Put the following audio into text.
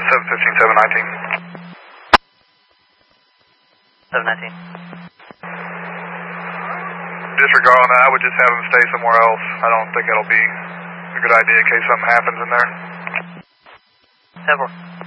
715, 719. 719. Disregard on that. I would just have them stay somewhere else. I don't think it'll be a good idea in case something happens in there. 10-4.